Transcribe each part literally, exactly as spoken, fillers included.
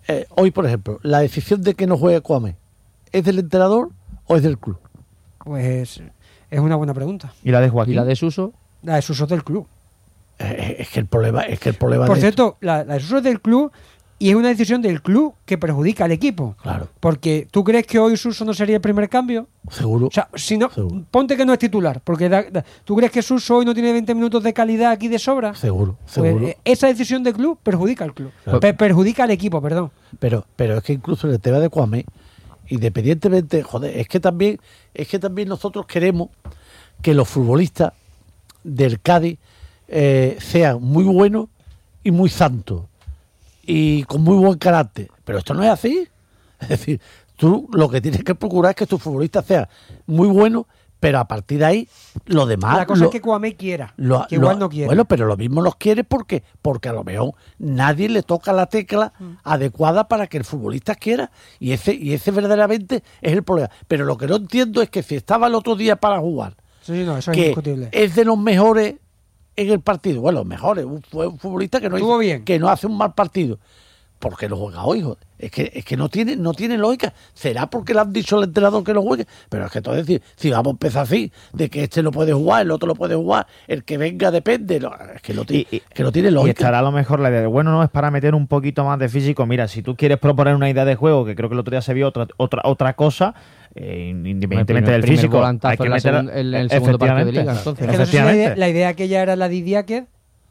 eh, hoy, por ejemplo, la decisión de que no juegue Kwame, ¿es del entrenador o es del club? Pues es una buena pregunta. ¿Y la de Joaquín? ¿Y la de Suso? La de Suso es del club. Eh, es que el problema es que el problema Por de cierto, esto, la, la de Suso es del club y es una decisión del club que perjudica al equipo. claro, Porque ¿tú crees que hoy Suso no sería el primer cambio? seguro. O sea, si no, Seguro. ponte que no es titular, porque da- da- ¿tú crees que Suso hoy no tiene veinte minutos de calidad aquí de sobra? Seguro, Pues, seguro. eh, esa decisión del club perjudica al club. Claro. Pe- perjudica al equipo, perdón. Pero, pero es que incluso en el tema de Kwame, independientemente, joder, es que también, es que también nosotros queremos que los futbolistas del Cádiz eh, sean muy buenos y muy santos y con muy buen carácter. Pero esto no es así. Es decir, tú lo que tienes que procurar es que tus futbolistas sean muy buenos, pero a partir de ahí, lo demás... la cosa lo- es que Kwame quiera, lo- que igual lo- no quiere. Bueno, pero lo mismo los quiere porque, porque a lo mejor nadie le toca la tecla Mm. adecuada para que el futbolista quiera. Y ese, y ese verdaderamente es el problema. Pero lo que no entiendo es que si estaba el otro día para jugar, Sí, sí, no, eso es que indiscutible. es de los mejores en el partido, bueno, los mejores, un, fue un futbolista que no, Estuvo hizo- bien. que no hace un mal partido. ¿Por qué no juega hoy, joder? Es que, es que no tiene, no tiene lógica. ¿Será porque le han dicho al entrenador que no juegue? Pero es que todo es decir, si vamos a empezar así, de que este no puede jugar, el otro no puede jugar, el que venga depende, no, es que no, tiene, Y- y- es que no tiene Y lógica. estará a lo mejor la idea de, bueno, no, es para meter un poquito más de físico. Mira, si tú quieres proponer una idea de juego, que creo que el otro día se vio otra otra otra cosa, eh, independientemente El del primer físico, volantazo hay que en la meter... segun- en el segundo partido de efectivamente, Liga, entonces. Es que no sé si la idea, efectivamente. la idea aquella era la de Idiáquez.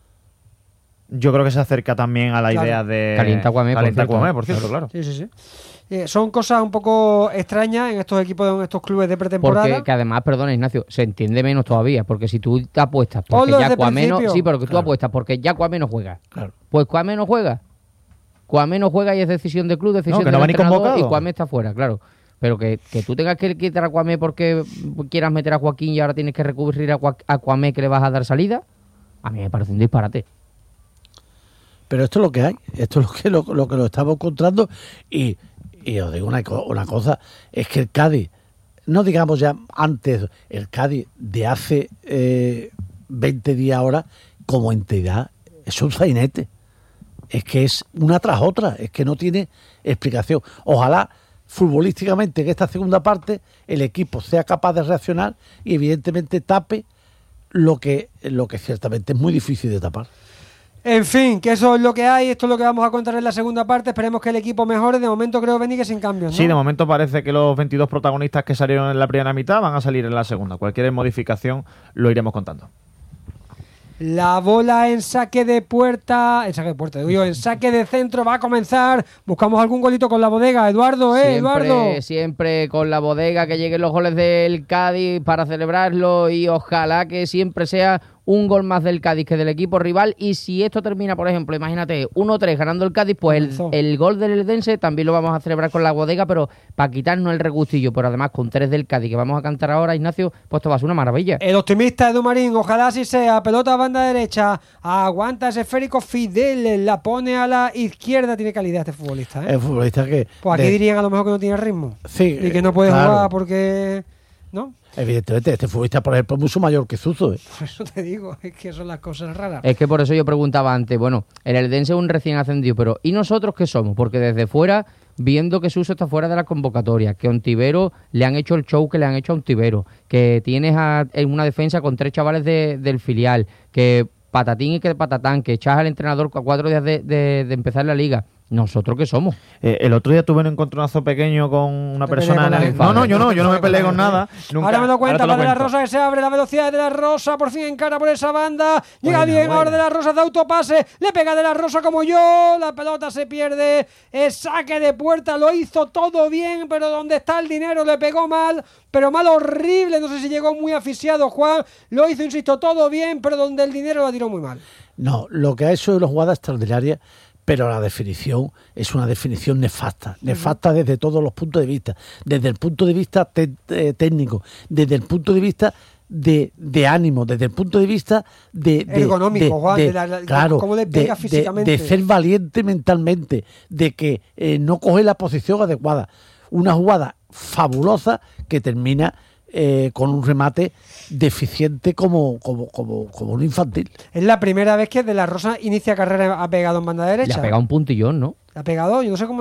Yo creo que se acerca también a la Claro. idea de... Calienta Guamé, por Calienta cierto. Guamé, por cierto, claro. Sí, sí, sí. Eh, son cosas un poco extrañas en estos equipos, en estos clubes de pretemporada. Porque que además, perdona Ignacio, se entiende menos todavía, porque si tú te apuestas Ponlo porque ya desde Kwame no, principio. sí, pero que tú Claro. apuestas porque ya Kwame no juega. Claro. Pues Kwame no juega. Kwame no juega y es decisión del club, decisión No, que del no va ni entrenador convocado. y Kwame está fuera, claro. Pero que, que tú tengas que quitar a Kwame porque quieras meter a Joaquín y ahora tienes que recurrir a, Gua- a Kwame que le vas a dar salida, a mí me parece un disparate. Pero esto es lo que hay, esto es lo que lo, lo que lo estamos encontrando y, y os digo una, co- una cosa, es que el Cádiz, no digamos ya antes, el Cádiz de hace eh, veinte días ahora, como entidad, es un sainete. Es que es una tras otra, es que no tiene explicación. Ojalá futbolísticamente en esta segunda parte el equipo sea capaz de reaccionar y evidentemente tape lo que, lo que ciertamente es muy difícil de tapar. En fin, que eso es lo que hay, esto es lo que vamos a contar en la segunda parte. Esperemos que el equipo mejore. De momento creo, Beni, que sin cambios, ¿no? Sí, de momento parece que los veintidós protagonistas que salieron en la primera mitad van a salir en la segunda. Cualquier modificación lo iremos contando. La bola en saque de puerta, en saque de puerta, digo, en saque de centro va a comenzar. Buscamos algún golito con la bodega, Eduardo, ¿eh, Eduardo? Siempre, siempre con la bodega, que lleguen los goles del Cádiz para celebrarlo y ojalá que siempre sea un gol más del Cádiz que del equipo rival. Y si esto termina, por ejemplo, imagínate, uno tres ganando el Cádiz, pues Comenzó. el, el gol del Eldense también lo vamos a celebrar con la bodega, pero para quitarnos el regustillo. Pero además con tres del Cádiz que vamos a cantar ahora, Ignacio, pues esto va a ser una maravilla. El optimista Edu Marín, ojalá así sea. Pelota a banda derecha, aguanta ese esférico Fidel, la pone a la izquierda. Tiene calidad este futbolista, ¿eh? El futbolista que... Pues aquí de- dirían a lo mejor que no tiene ritmo. Sí, Y que no puede claro. jugar porque... ¿No? Evidentemente, este futbolista, por ejemplo, es mucho mayor que Suso. ¿eh? Por eso te digo, es que son las cosas raras. Es que por eso yo preguntaba antes, bueno, el Eldense es un recién ascendido, pero ¿y nosotros qué somos? Porque desde fuera, viendo que Suso está fuera de la convocatoria, que a Ontivero le han hecho el show que le han hecho a Ontivero, que tienes a, en una defensa con tres chavales de- del filial, que patatín y que patatán, que echas al entrenador a cuatro días de, de- de empezar la liga. ¿Nosotros qué somos? Eh, el otro día tuve un encontronazo pequeño con una Te persona... peleé con en la el- gente. No, no, yo no, yo no me peleé con nada. Nunca. Ahora me lo cuenta, Ahora te va de la cuento. Rosa que se abre, la velocidad de la Rosa, por fin encara por esa banda, llega Buena, bien, buena. ahora de la Rosa de autopase, le pega de la Rosa como yo, la pelota se pierde, es saque de puerta, lo hizo todo bien, pero donde está el dinero le pegó mal, pero mal horrible, no sé si llegó muy asfixiado Juan, lo hizo, insisto, todo bien, pero donde el dinero la tiró muy mal. No, lo que ha hecho es una jugada extraordinaria, pero la definición es una definición nefasta, nefasta desde todos los puntos de vista, desde el punto de vista te- eh, técnico, desde el punto de vista de, de ánimo, desde el punto de vista de, de- Ergonómico, de- Juan, de- de la- la- claro, cómo le de- pega de- físicamente. de ser valiente mentalmente, de que eh, no coge la posición adecuada, una jugada fabulosa que termina eh, con un remate deficiente como, como, como, como un infantil. Es la primera vez que de la Rosa inicia carrera, ha pegado en banda Le derecha. ha pegado un puntillón, ¿no? Le ha pegado, yo no sé cómo